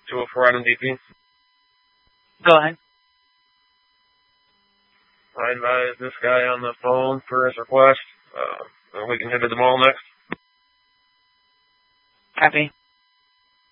204 on DP. Go ahead. I advise this guy on the phone for his request. We can head to the mall next. Copy.